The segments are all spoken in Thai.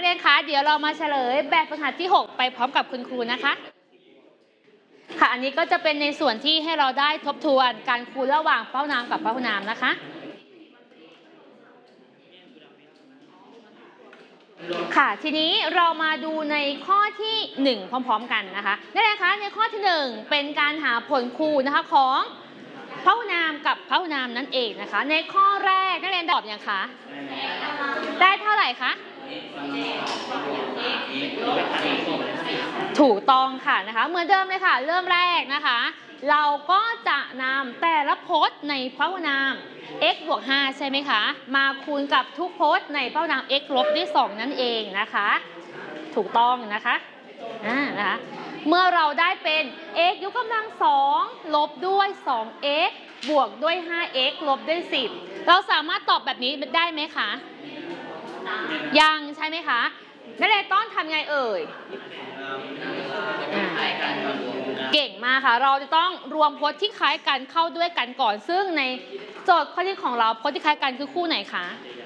นักเรียนคะเดี๋ยวเรามาเฉลยแบบฝึกหัดที่ 6ไปพร้อมกับคุณครูนะคะค่ะอันนี้ก็จะเป็นในส่วนที่ให้เราได้ทบทวนการคูณระหว่างพหุนามกับพหุนามนะคะค่ะทีนี้เรามาดูในข้อที่1พร้อมๆกันนะคะนักเรียนคะในข้อที่1เป็นการหาผลคูณนะคะของพหุนามกับพหุนามนั่นเองนะคะในข้อแรกนักเรียนตอบยังคะได้เท่าไหร่คะถูกต้องค่ะนะคะเหมือนเดิมเลยค่ะเริ่มแรกนะคะเราก็จะนำแต่ละพจน์ในพหุนาม x บวก 5 ใช่ไหมคะมาคูณกับทุกพจน์ในพหุนาม x ลบด้วย 2 นั่นเองนะคะถูกต้องนะคะนะคะเมื่อเราได้เป็น x ยกกำลัง2ลบด้วย 2x บวกด้วย 5x ลบด้วย 10เราสามารถตอบแบบนี้ได้ไหมคะยังใช่ไหมคะนักเรียนต้องทำไงเอ่ยเก่งมากค่ะเราจะต้องรวมพจน์ที่คล้ายกันเข้าด้วยกันก่อนซึ่งในโจทย์ข้อที่ของเราพจน์ที่คล้ายกันคือคู่ไหนคะ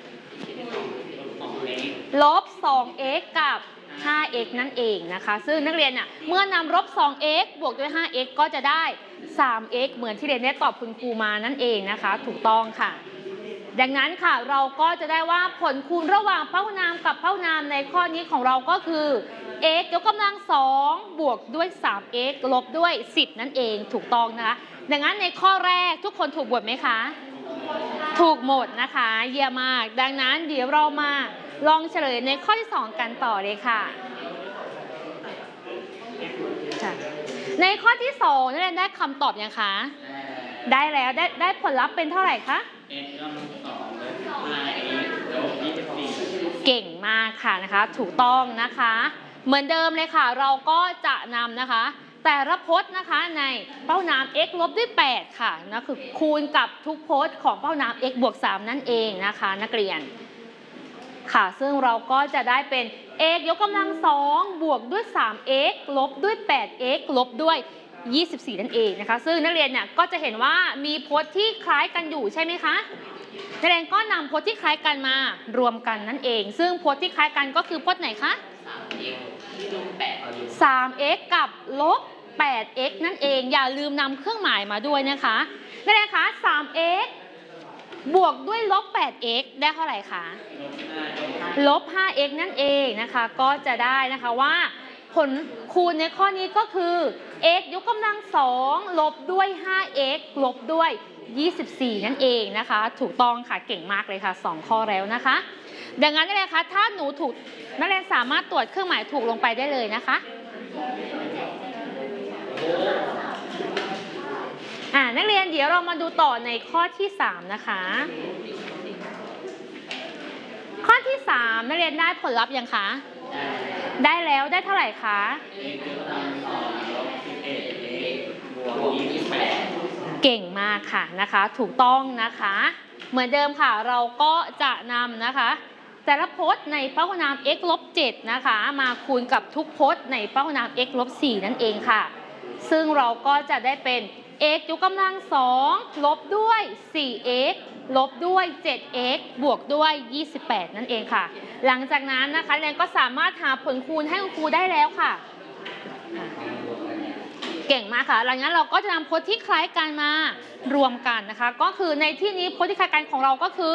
ลบ 2x กับ 5x นั่นเองนะคะซึ่งนักเรียนเนี่ยเมื่อนำลบ 2x บวกด้วย 5x ก็จะได้ 3x เหมือนที่เรียนได้ตอบคุณครูมานั่นเองนะคะถูกต้องค่ะดังนั้นค่ะเราก็จะได้ว่าผลคูณระหว่างพหุนามกับพหุนามในข้อนี้ของเราก็คือ x ยกกำลัง2บวกด้วย 3x ลบด้วย 10นั่นเองถูกต้องนะคะดังนั้นในข้อแรกทุกคนถูกหมดไหมคะถูกหมดนะคะเยี่ยมมากดังนั้นเดี๋ยวเรามาลองเฉลยในข้อที่2กันต่อเลยค่ะในข้อที่2นักเรียนได้คำตอบยังคะได้แล้วได้ผลลัพธ์เป็นเท่าไหร่คะเก่งมากค่ะนะคะถูกต้องนะคะเหมือนเดิมเลยค่ะเราก็จะนำนะคะแต่ละพจน์นะคะในพหุนาม x ลบด้วย8ค่ะนะคือคูณกับทุกพจน์ของพหุนาม x บวก 3นั่นเองนะคะนักเรียนค่ะซึ่งเราก็จะได้เป็น x ยกกำลัง2บวกด้วย 3x ลบด้วย 8x ลบด้วย24นั่นเองนะคะซึ่งนักเรียนเนี่ยก็จะเห็นว่ามีพจน์ที่คล้ายกันอยู่ใช่ไหมคะนักเรียนก็นำพจน์ที่คล้ายกันมารวมกันนั่นเองซึ่งพจน์ที่คล้ายกันก็คือพจน์ไหนคะ 3x กับลบ 8x นั่นเองอย่าลืมนำเครื่องหมายมาด้วยนะคะนักเรียนคะ 3x บวกด้วยลบ 8x ได้เท่าไหร่คะลบ 5x นั่นเองนะคะก็จะได้นะคะว่าผลคูณในข้อนี้ก็คือ x ยกกำลัง2ลบด้วย 5x ลบด้วย24นั่นเองนะคะถูกต้องค่ะเก่งมากเลยค่ะ2ข้อแล้วนะคะดังนั้นนักเรียนคะถ้าหนูถูกนักเรียนสามารถตรวจเครื่องหมายถูกลงไปได้เลยนะคะนักเรียนเดี๋ยวเรามาดูต่อในข้อที่3นะคะข้อที่3นักเรียนได้ผลลัพธ์ยังคะได้แล้วได้เท่าไหร่คะเก่งมากค่ะนะคะถูกต้องนะคะเหมือนเดิมค่ะเราก็จะนำนะคะแต่ละพจน์ในพหุนาม x ลบ 7นะคะมาคูณกับทุกพจน์ในพหุนาม x ลบ 4นั่นเองค่ะซึ่งเราก็จะได้เป็น x ยกกำลัง2ลบด้วย 4x ลบด้วย 7x บวกด้วย28นั่นเองค่ะหลังจากนั้นนะคะเรียนก็สามารถหาผลคูณให้คุณครูได้แล้วค่ะเก่งมากค่ะหลังจากนั้นเราก็จะนำพจน์ที่คล้ายกันมารวมกันนะคะก็คือในที่นี้พจน์ที่คล้ายกันของเราก็คือ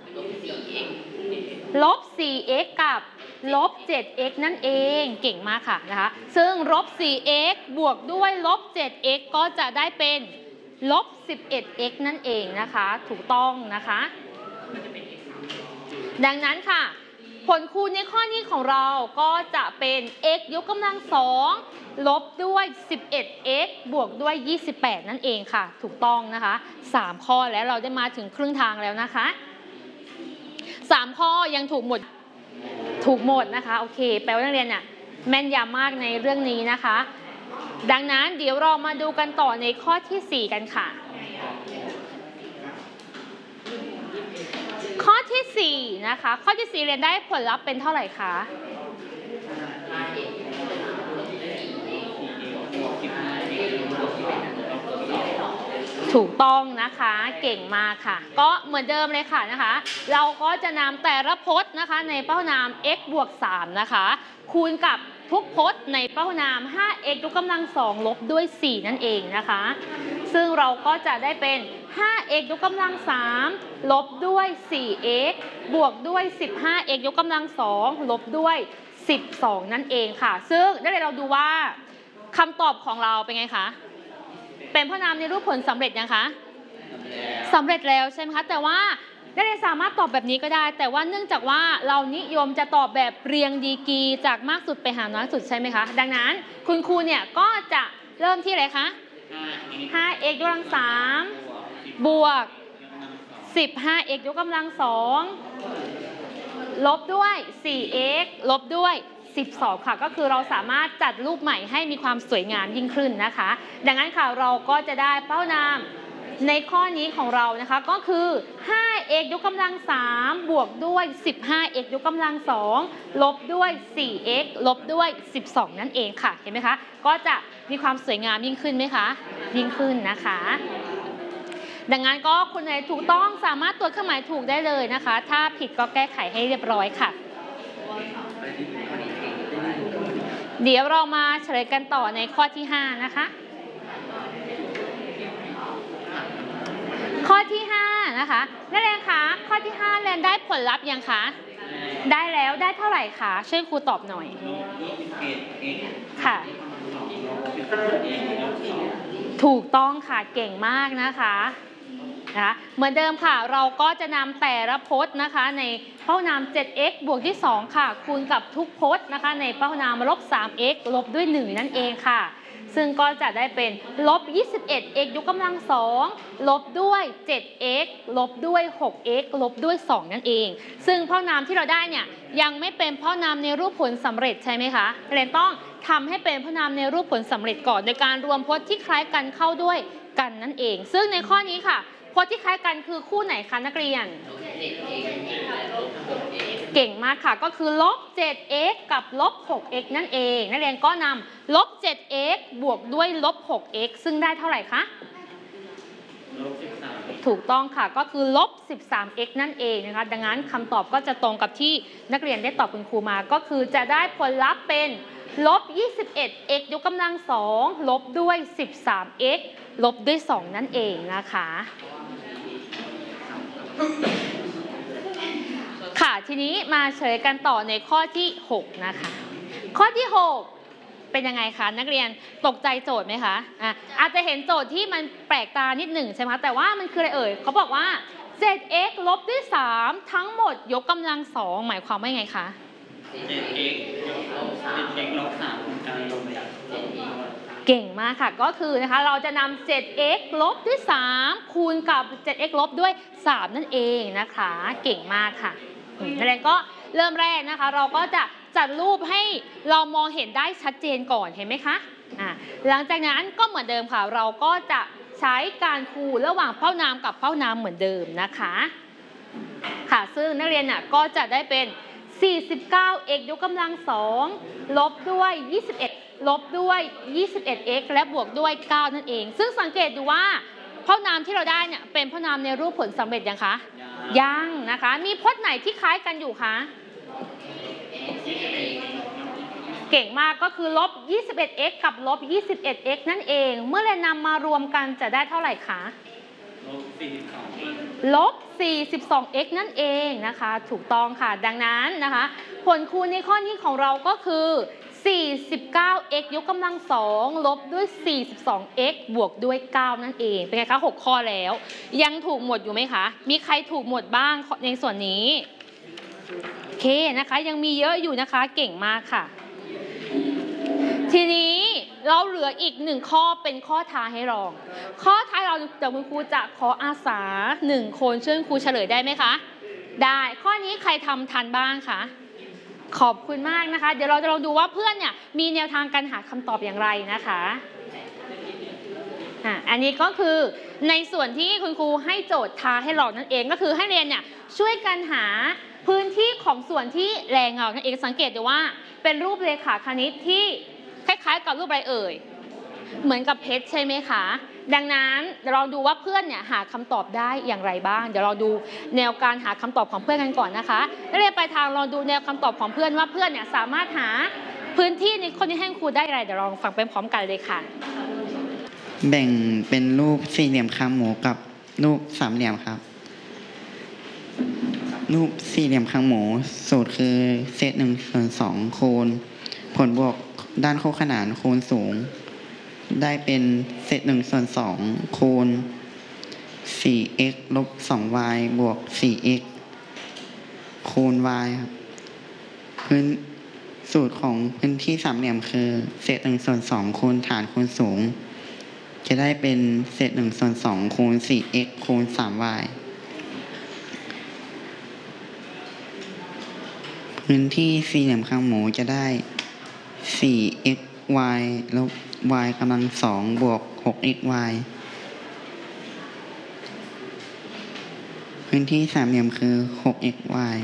ลบ 4x กับลบ 7x นั่นเองเก่งมากค่ะนะคะซึ่งลบ 4x บวกด้วยลบ 7x ก็จะได้เป็นลบ 11x นั่นเองนะคะถูกต้องนะคะดังนั้นค่ะผลคูณในข้อนี้ของเราก็จะเป็น x ยกกำลัง2ลบด้วย 11x บวกด้วย28นั่นเองค่ะถูกต้องนะคะ3ข้อแล้วเราได้มาถึงครึ่งทางแล้วนะคะ3ข้อยังถูกหมดนะคะโอเคแปลว่านักเรียนเนี่ยแม่นยำมากในเรื่องนี้นะคะดังนั้นเดี๋ยวเรามาดูกันต่อในข้อที่4กันค่ะข้อที่4นะคะข้อที่4เรียนได้ผลลัพธ์เป็นเท่าไหร่คะถถูกต้องนะคะเก่งมากค่ะก็เหมือนเดิมเลยค่ะนะคะเราก็จะนำแต่ละพจน์นะคะในเป้านาม x บวก3นะคะคูณกับทุกพจน์ในเป้านาม 5x ยกกำลัง2ลบด้วย4นั่นเองนะคะซึ่งเราก็จะได้เป็น 5x ยกกำลัง3ลบด้วย 4x บวกด้วย 15x ยกกำลัง2ลบด้วย12นั่นเองค่ะซึ่งได้เราดูว่าคำตอบของเราเป็นไงคะเป็นพจนามในรูปผลสำเร็จนะคะสำเร็จแล้วใช่ไหมคะแต่ว่าได้สามารถตอบแบบนี้ก็ได้แต่ว่าเนื่องจากว่าเรานิยมจะตอบแบบเรียงดีกรีจากมากสุดไปหาน้อยสุดใช่ไหมคะดังนั้นคุณครูเนี่ยก็จะเริ่มที่อะไรคะ 5x ยกกำลัง3บวก 15x ยกกำลัง2ลบด้วย 4x ลบด้วย12ค่ะก็คือเราสามารถจัดรูปใหม่ให้มีความสวยงามยิ่งขึ้นนะคะดังนั้นค่ะเราก็จะได้เป้านามในข้อนี้ของเรานะคะก็คือ 5x ยกกำลัง3บวกด้วย 15x ยกกำลัง2ลบด้วย 4x ลบด้วย12นั่นเองค่ะเห็นไหมคะก็จะมีความสวยงามยิ่งขึ้นไหมคะยิ่งขึ้นนะคะดังนั้นก็คุณไหนถูกต้องสามารถตรวจเครื่องหมายถูกได้เลยนะคะถ้าผิดก็แก้ไขให้เรียบร้อยค่ะเดี๋ยวเรามาเฉลยกันต่อในข้อที่5นะคะข้อที่5นะคะนักเรียนคะข้อที่5เรียนได้ผลลัพธ์ยังคะได้แล้วได้เท่าไหร่คะช่วยครูตอบหน่อยค่ะถูกต้องค่ะเก่งมากนะคะเหมือนเดิมค่ะเราก็จะนำแต่ละพจน์นะคะในเป้านาม 7x บวกที่2ค่ะคูณกับทุกพจน์นะคะในเป้านามลบ 3x ลบด้วย1นั่นเองค่ะซึ่งก็จะได้เป็นลบ 21x ยกกำลัง2ลบด้วย 7x ลบด้วย 6x ลบด้วย2นั่นเองซึ่งเป้านามที่เราได้เนี่ยยังไม่เป็นเป้านามในรูปผลสำเร็จใช่ไหมคะเรียนต้องทำให้เป็นเป้านามในรูปผลสำเร็จก่อนในการรวมพจน์ที่คล้ายกันเข้าด้วยกันนั่นเองซึ่งในข้อนี้ค่ะพจน์ที่คล้ายกันคือคู่ไหนคะนักเรียนเก่งมากค่ะก็คือลบ 7x กับลบ 6x นั่นเองนักเรียนก็นำลบ 7x บวกด้วยลบ 6x ซึ่งได้เท่าไหร่คะถูกต้องค่ะก็คือลบ 13x นั่นเองนะคะดังนั้นคำตอบก็จะตรงกับที่นักเรียนได้ตอบคุณครูมาก็คือจะได้ผลลัพธ์เป็นลบ 21x ยกกำลัง2ลบด้วย 13x ลบด้วย2นั่นเองนะคะค่ะทีนี้มาเฉลยกันต่อในข้อที่6นะคะข้อที่6เป็นยังไงคะนักเรียนตกใจโจทย์ไหมคะอาจจะเห็นโจทย์ที่มันแปลกตานิดหนึ่งใช่ไหมแต่ว่ามันคืออะไรเอ่ยเขาบอกว่า 7x ลบด้วย3ทั้งหมดยกกำลัง2หมายความว่าไงคะ 7x ลบ3การลบเก่งมากค่ะก็คือนะคะเราจะนำ 7x ลบด้วย3คูณกับ 7x ลบด้วย3นั่นเองนะคะเก่งมากค่ะแล้วก็เริ่มแรกนะคะเราก็จะจัดรูปให้เรามองเห็นได้ชัดเจนก่อนเห็นไหมคะหลังจากนั้นก็เหมือนเดิมค่ะเราก็จะใช้การคูณระหว่างเป้านามกับเป้านามเหมือนเดิมนะคะค่ะซึ่งนักเรียนก็จะได้เป็น 49x ยกกำลัง2ลบด้วย21ลบด้วย 21x และบวกด้วย9นั่นเองซึ่งสังเกตดูว่าเป้านามที่เราได้เนี่ยเป็นเป้านามในรูปผลสำเร็จยังคะยังนะคะมีพจน์ไหนที่คล้ายกันอยู่คะเก่งมากก็คือลบ 21x กับลบ 21x นั่นเองเมื่อเรานำมารวมกันจะได้เท่าไหร่คะลบ 42x นั่นเองนะคะถูกต้องค่ะดังนั้นนะคะผลคูณในข้อนี้ของเราก็คือ 49x ยกกำลัง2ลบด้วย 42x บวกด้วย9นั่นเองเป็นไงคะ6ข้อแล้วยังถูกหมดอยู่ไหมคะมีใครถูกหมดบ้างในส่วนนี้โอเคนะคะยังมีเยอะอยู่นะคะเก่งมากค่ะทีนี้เราเหลืออีก1ข้อเป็นข้อท้ายให้ลองข้อท้ายเราเดี๋ยวคุณครูจะขออาสา1คนช่วยครูเฉลยได้ไหมคะได้ข้อนี้ใครทำทันบ้างคะขอบคุณมากนะคะเดี๋ยวเราจะลองดูว่าเพื่อนเนี่ยมีแนวทางการหาคำตอบอย่างไรนะคะอันนี้ก็คือในส่วนที่คุณครูให้โจทย์ท้าให้ลองนั่นเองก็คือให้เรียนเนี่ยช่วยกันหาพื้นที่ของส่วนที่แรงเงานั่นเองสังเกตดูว่าเป็นรูปเรขาคณิตที่คล้ายๆกับรูปอะไรเอ่ยเหมือนกับเพชรใช่ไหมคะดังนั้นเราดูว่าเพื่อนเนี่ยหาคำตอบได้อย่างไรบ้างเดี๋ยวเราดูแนวการหาคำตอบของเพื่อนกันก่อนนะคะนักเรียนปลายทางลองดูแนวคำตอบของเพื่อนว่าเพื่อนเนี่ยสามารถหาพื้นที่ในข้อนี้ให้ครูได้อะไรเดี๋ยวลองฟังไปพร้อมกันเลยค่ะแบ่งเป็นรูปสี่เหลี่ยมคางหมูกับรูปสามเหลี่ยมครับรูปสี่เหลี่ยมคางหมูสูตรคือเศษ1/2คูณผลบวกด้านคู่ขนานคูณสูงได้เป็นเศษ1/2คูณ 4x ลบ 2y บวก 4x คูณ y ครับสูตรของพื้นที่สามเหลี่ยมคือเศษ1/2คูณฐานคูณสูงจะได้เป็นเศษ1/2คูณ 4x คูณ 3y พื้นที่สี่เหลี่ยมคางหมูจะได้ 4xy ลบ y กำลัง2บวก 6xy พื้นที่สามเหลี่ยมคือ 6xy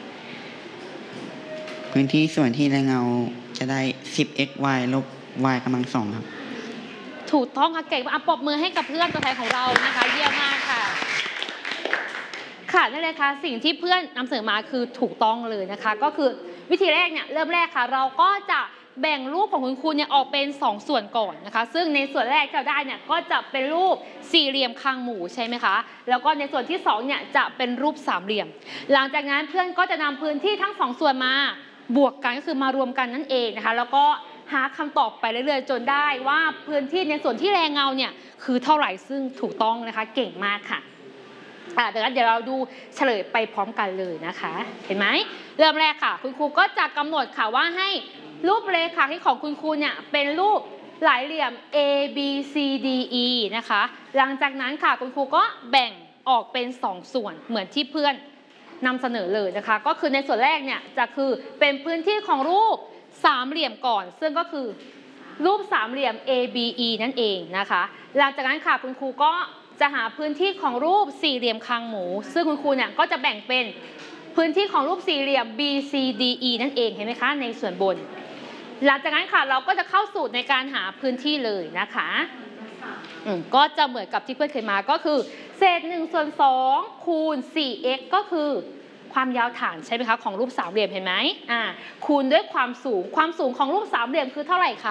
พื้นที่ส่วนที่แรงเงาจะได้ 10xy ลบ y กำลัง2ครับถูกต้องค่ะเก่งมากปรบมือให้กับเพื่อนตัวแทนของเรานะคะเยี่ยมมากค่ะค่ะนั่นเลยค่ะสิ่งที่เพื่อนนำเสนอมาคือถูกต้องเลยนะคะก็คือวิธีแรกเนี่ยเริ่มแรกค่ะเราก็จะแบ่งรูปของคุณครูเนี่ยออกเป็น2ส่วนก่อนนะคะซึ่งในส่วนแรกที่เราได้เนี่ยก็จะเป็นรูปสี่เหลี่ยมคางหมูใช่ไหมคะแล้วก็ในส่วนที่2เนี่ยจะเป็นรูปสามเหลี่ยมหลังจากนั้นเพื่อนก็จะนำพื้นที่ทั้ง2ส่วนมาบวกกันก็คือมารวมกันนั่นเองนะคะแล้วก็หาคำตอบไปเรื่อยๆจนได้ว่าพื้นที่ในส่วนที่แรงเงาเนี่ยคือเท่าไหร่ซึ่งถูกต้องนะคะเก่งมากค่ะเดี๋ยวเราดูเฉลยไปพร้อมกันเลยนะคะเห็นไหมเริ่มแรกค่ะคุณครูก็จะกำหนดค่ะว่าให้รูปเรขาที่ของคุณครูเนี่ยเป็นรูปหลายเหลี่ยม A B C D E นะคะหลังจากนั้นค่ะคุณครูก็แบ่งออกเป็น2ส่วนเหมือนที่เพื่อนนำเสนอเลยนะคะก็คือในส่วนแรกเนี่ยจะคือเป็นพื้นที่ของรูปสามเหลี่ยมก่อนซึ่งก็คือรูปสามเหลี่ยม ABE นั่นเองนะคะหลังจากนั้นค่ะคุณครูก็จะหาพื้นที่ของรูปสี่เหลี่ยมคางหมูซึ่งคุณครูเนี่ยก็จะแบ่งเป็นพื้นที่ของรูปสี่เหลี่ยม BCDE นั่นเองเห็นไหมคะในส่วนบนหลังจากนั้นค่ะเราก็จะเข้าสูตรในการหาพื้นที่เลยนะคะก็จะเหมือนกับที่เพื่อนเคยมาก็คือเศษ1/2คูณ 4x ก็คือความยาวฐานใช่ไหมคะของรูปสามเหลี่ยมเห็นไหมคูณด้วยความสูงของรูปสามเหลี่ยมคือเท่าไหร่คะ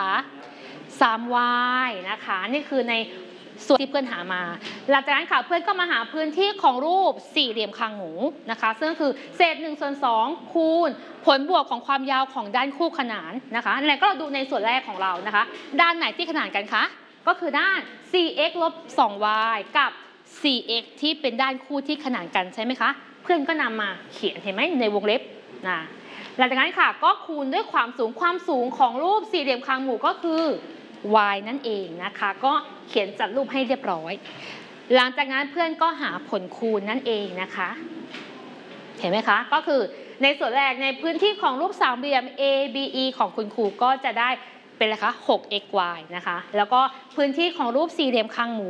3y นะคะนี่คือในส่วนที่เพื่อนหามาหลังจากนั้นค่ะเพื่อนก็มาหาพื้นที่ของรูปสี่เหลี่ยมคางหมูนะคะซึ่งคือเศษ1/2คูณผลบวกของความยาวของด้านคู่ขนานนะคะไหนก็เราดูในส่วนแรกของเรานะคะด้านไหนที่ขนานกันคะก็คือด้าน 4x ลบ 2y กับ 4x ที่เป็นด้านคู่ที่ขนานกันใช่ไหมคะเพื่อนก็นำมาเขียนเห็นไหมในวงเล็บหลังจากนั้นค่ะก็คูณด้วยความสูงของรูปสี่เหลี่ยมคางหมูก็คือ y นั่นเองนะคะก็เขียนจัดรูปให้เรียบร้อยหลังจากนั้นเพื่อนก็หาผลคูณนั่นเองนะคะเห็นไหมคะก็คือในส่วนแรกในพื้นที่ของรูปสามเหลี่ยม ABE ของคุณครูก็จะได้เป็นอะไรคะ 6xy นะคะแล้วก็พื้นที่ของรูปสี่เหลี่ยมคางหมู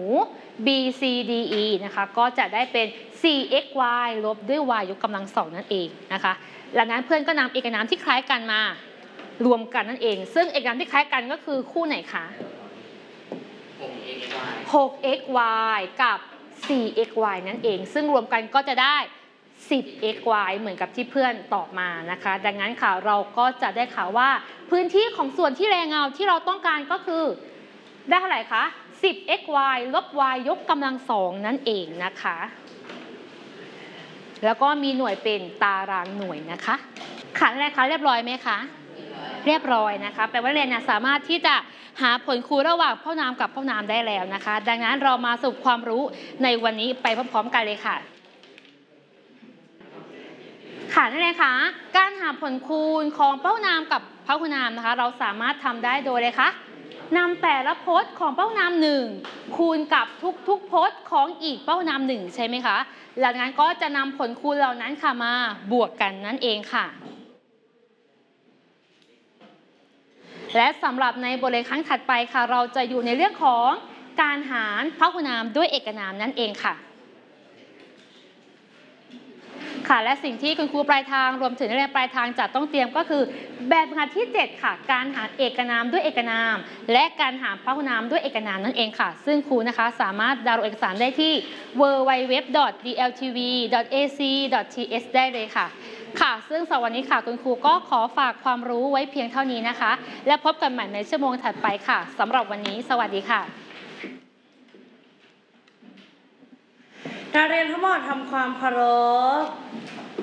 BCDE นะคะก็จะได้เป็น 4xy ลบด้วย y ยกกำลัง2นั่นเองนะคะหลังนั้นเพื่อนก็นำเอกนามที่คล้ายกันมารวมกันนั่นเองซึ่งเอกนามที่คล้ายกันก็คือคู่ไหนคะ 6xy กับ 4xy นั่นเองซึ่งรวมกันก็จะได้ 10xy เหมือนกับที่เพื่อนตอบมานะคะดังนั้นค่ะเราก็จะได้ข่าวว่าพื้นที่ของส่วนที่แรงเงาที่เราต้องการก็คือได้เท่าไหร่คะ 10xy ลบ y ยกกำลัง2นั่นเองนะคะแล้วก็มีหน่วยเป็นตารางหน่วยนะคะค่ะอะไรคะเรียบร้อยไหมคะเรียบร้อยนะคะแปลว่าเรียนสามารถที่จะหาผลคูณระหว่างเผ่านามกับเผ่านามได้แล้วนะคะดังนั้นเรามาสรุปความรู้ในวันนี้ไปพร้อมๆกันเลยค่ะค่ะนั่นเองค่ะการหาผลคูณของเผ่านามกับเผ่าคูณนามนะคะเราสามารถทำได้โดยเลยค่ะนำแต่ละพจน์ของเผ่านาม1คูณกับทุกพจน์ของอีกเผ่านาม1ใช่ไหมคะหลังจากนั้นก็จะนำผลคูณเหล่านั้นค่ะมาบวกกันนั่นเองค่ะและสำหรับในบทเรียนครั้งถัดไปค่ะเราจะอยู่ในเรื่องของการหารพหุนามด้วยเอกนามนั่นเองค่ะค่ะและสิ่งที่คุณครูปลายทางรวมถึงนักเรียนปลายทางจะต้องเตรียมก็คือแบบฝึกหัดที่ 7 ค่ะการหารเอกนามด้วยเอกนาม และการหารพหุนามด้วยเอกนามนั่นเองค่ะซึ่งครูนะคะสามารถดาวน์โหลดเอกสารได้ที่ www.dltv.ac.th ได้เลยค่ะค่ะซึ่งสำหรับวันนี้ค่ะคุณครูก็ขอฝากความรู้ไว้เพียงเท่านี้นะคะ และพบกันใหม่ในชั่วโมงถัดไปค่ะสำหรับวันนี้สวัสดีค่ะนักเรียนทั้งหมดทำความเคารพ